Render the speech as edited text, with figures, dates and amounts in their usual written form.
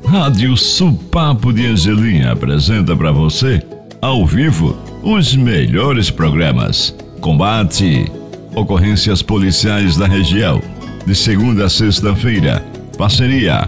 Rádio Supapo de Angelim apresenta para você, ao vivo, os melhores programas. Combate, ocorrências policiais da região, de segunda a sexta-feira. Parceria